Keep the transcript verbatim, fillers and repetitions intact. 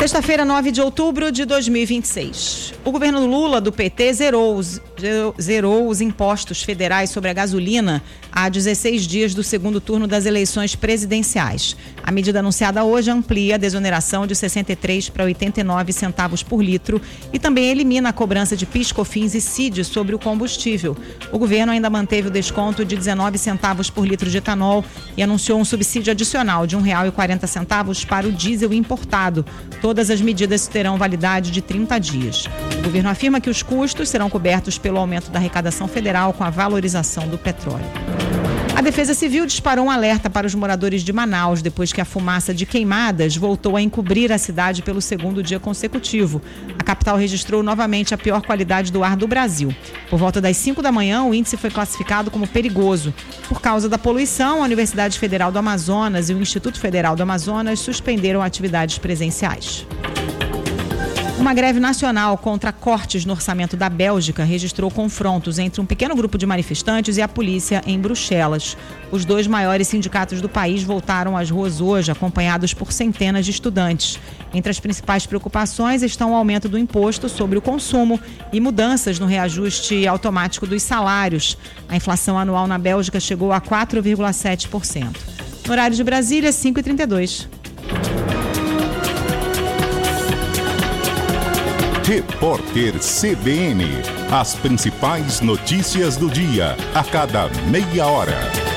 Sexta-feira, nove de outubro de dois mil e vinte e seis. O governo Lula, do P T, zerou os, zerou os impostos federais sobre a gasolina há dezesseis dias do segundo turno das eleições presidenciais. A medida anunciada hoje amplia a desoneração de sessenta e três para oitenta e nove centavos por litro e também elimina a cobrança de PIS, COFINS e C I D sobre o combustível. O governo ainda manteve o desconto de dezenove centavos por litro de etanol e anunciou um subsídio adicional de um real e quarenta centavos para o diesel importado. Todas as medidas terão validade de trinta dias. O governo afirma que os custos serão cobertos pelo aumento da arrecadação federal com a valorização do petróleo. A Defesa Civil disparou um alerta para os moradores de Manaus depois que a fumaça de queimadas voltou a encobrir a cidade pelo segundo dia consecutivo. A capital registrou novamente a pior qualidade do ar do Brasil. Por volta das cinco da manhã, o índice foi classificado como perigoso. Por causa da poluição, a Universidade Federal do Amazonas e o Instituto Federal do Amazonas suspenderam atividades presenciais. Uma greve nacional contra cortes no orçamento da Bélgica registrou confrontos entre um pequeno grupo de manifestantes e a polícia em Bruxelas. Os dois maiores sindicatos do país voltaram às ruas hoje, acompanhados por centenas de estudantes. Entre as principais preocupações estão o aumento do imposto sobre o consumo e mudanças no reajuste automático dos salários. A inflação anual na Bélgica chegou a quatro vírgula sete por cento. No horário de Brasília, cinco e trinta e dois. Repórter C B N. As principais notícias do dia, a cada meia hora.